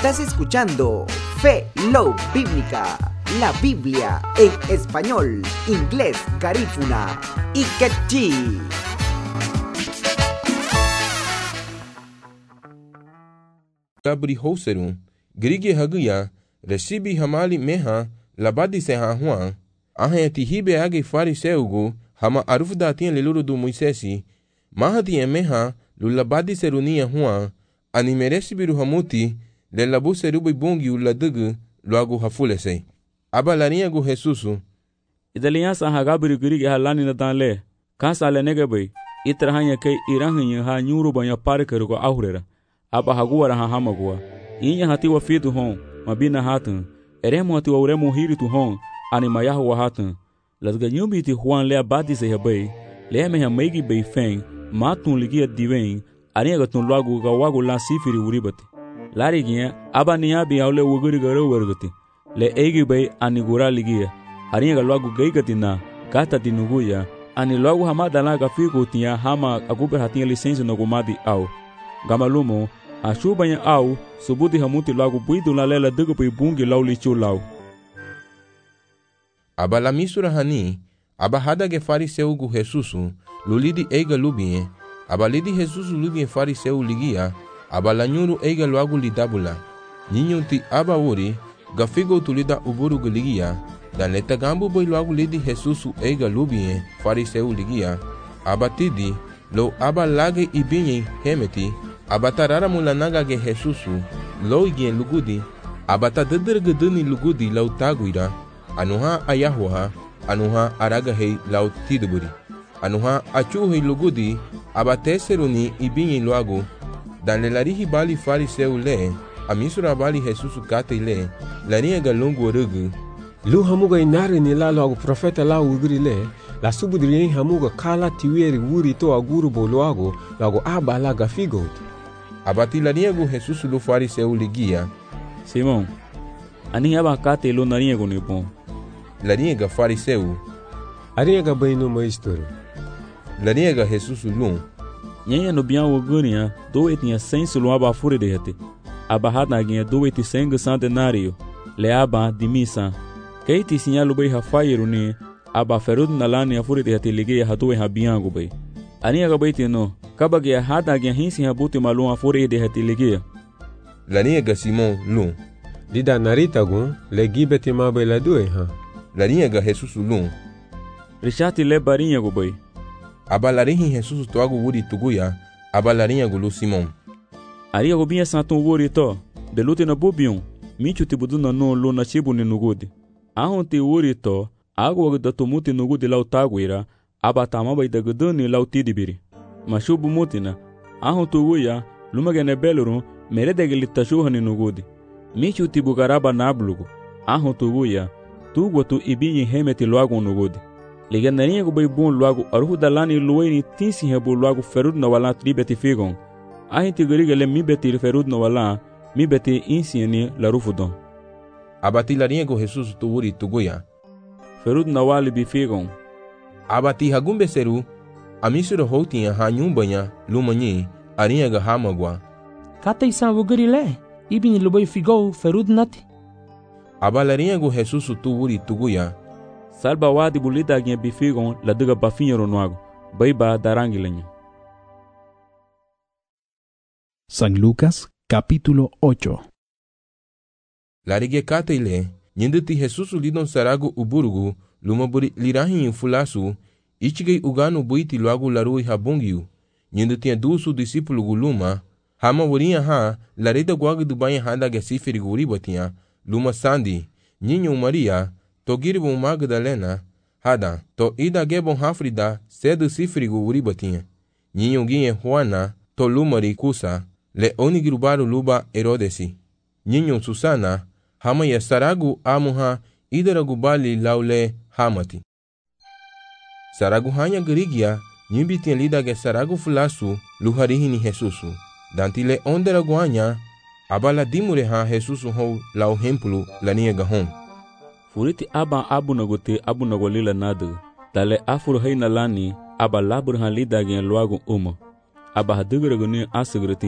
Estás escuchando Fe, Love Bíblica, la Biblia en español, inglés, garífuna y quechí. Gabri Houserum, Grigi Haguya, Recibi Hamali Meha, Labadi Seha Juan, Ahenti Hibe Agi Fariseugu, Hama Arufdatin Leluru do Moisesi, Mahati Meha, Lulabadi Serunia Juan, Animeresi Biru Hamuti, Lelabu Serubi Bungi Uladugu, Luagu Hafulese. Abalarinha gu Jesusu. Idaliança Hagabri Grigi Halani Natanle, Kansa Lenegabe, Itrahanya Kay Iranha Ha Nurubanha Parker Aurera. Aba Haguara Hamagua, Inha Hatiwa Fitu Hon, Mabina Hatan, Eremo Hatiwa Uremo Hiritu Hon, Animayahu Hatan, Las Ganyubiti Juan Lea Batise Habay, Leme Hamegi Bay Feng, Matun Ligia Divine, Ariagatun Lagu Gawagu La Sifiri Uribati, Larigia, Abaniabi Aule Ugurigaro Vergati, Le Egi Bay Anigura Ligia, Ariaga Lagu Gaigatina, Gata Dinuguya, Anilagu Hamada Laga Figo Tia Hama Aguber Hatia Licença no Gumadi Au, Gamalumo, a chuva em au, subuti hamuti logo buido na lela dugo pi bungi lau lichu lau. Aba la misura hani, aba hada ge fariseu gu Jesusu, lulidi eiga lubie, aba lidi Jesusu lubie fariseu ligia, aba la nyuru eiga logo lidabula. Ninyunti aba uri, gafigo tulida uburu gu ligia, dan leta gambu boi logo lidi Jesusu eiga lubie fariseu ligia, aba tidi, lo aba lage ibinye hemeti, abatarara mulanaga ge Jesusu, lo igen lugudi, abata dedergedeni lugudi lau taguira, anuha ayahuha, anuha araga hei lau tiduburi, anuha achuhi lugudi, abateseruni ibinye luagu, dan lelarihi bali fariseu le, amisura bali Jesusu kate le, lania galungu rugu, Lu hamuga inari ni la logo profeta la ugri le, la subudri hamuga kala tiweri wuri to aguru boloago, logo aba la gafigot. Abati lania gu Jesusu lu fariseu ligia. Simão, ani aba kate lo narinha gu nipon. Lania ga fariseu. Arinha ga baino maistoro. Lania ga Jesusu lu. Nyenha no bian ugunia, do etinha senso lo aba fure de hete. Aba hataginha do eti senga centenário. Le aba de missa. Keiti sinyalu bay hafairu ni, aba ferud nalani afure de hete ligia hatu e habiango bay. Arinha ga baiti no. Kabagi hada gen hinsi habuti malum afore de hatiligia. Lania ga Simon lu. Lida narita gun le gibeti mabe la due ha. Lania ga Jesusu lu. Richati le barinha go boy. Abalarinhi Jesusu toagu wuri tuguya, abalarinha gu lu Simon. Aria go binha santon wuri to, de lute na bobion, michu tibudu na no lo na chibu ni nugudi. Ahon ti wuri to, agu da tumuti nugudi lau taguira, abatama bai da guduni lau tidibiri. Mashubu mutina, ahon tuguya, lumagene beluru, meredege litashuhani nugudi. Michu tibugaraba nablugu, ahon tuguya, tugu tu ibinyi hemeti luagu nugudi. Ligandarinha gu bun luagu aruhu dalani luweni tinsi hebu luagu ferud na wala tribeti figon. Ahin tiguriga le mibeti ferud na wala, mibeti insieni la rufudon. Abati larinha gu Jesusu tuwuri tuguya. Ferud na wali bifigon. Abati hagumbe seru, amisura houtinha ha nyumbanha lumanyi arinha ga hamagwa. Kata isan vuguri le, ibini luboi figou ferud nati. Abalarinha gu Jesusu tuwuri tuguya. Salba wadi bulida ginha bifigon la duga bafinha ronuago, baiba darangileña. San Lucas, capítulo 8. Larige kate ile, nyinditi Jesusu lidon saragu uburugu, lumaburi lirahin fulasu, ichigei uganu buiti luagu larui habungiu. Nyindu tinha dusu discípulo guluma, hama wurinha ha, larida guagu du banha handa gesifiri guriba tinha, luma sandi, nyinho Maria, to giribon Magdalena, hada, to ida gebon hafrida, cedo sifiri guriba tinha. Nyinho ginhe Juana, to lumari kusa, le onigrubaru luba Herodesi. Nyinho Susana, hama ya saragu amuha, idara gubali laule hamati. Saragu hanya gerigia, nyimbi tinha lida ge saragu fulasu, luharihi ni Jesusu. Dantile ondera guanya, abala dimure ha Jesusu hou lau hempulu lania gahon. Furiti aba abu nagolila nadu, dale afuru hei na lani, aba labur ha lida gen luagu aba hadugura guni asugurati